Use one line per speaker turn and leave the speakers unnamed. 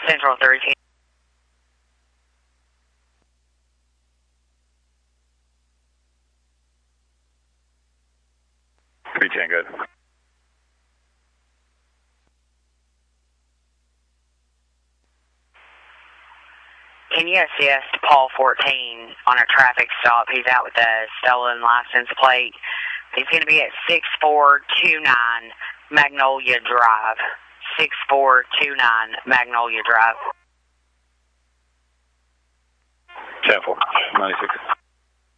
Central 13.
B10, good.
Can you assist Paul 14 on a traffic stop? He's out with a stolen license plate. He's going to be at 6429 Magnolia Drive. 6429 Magnolia Drive.
10-4, 96.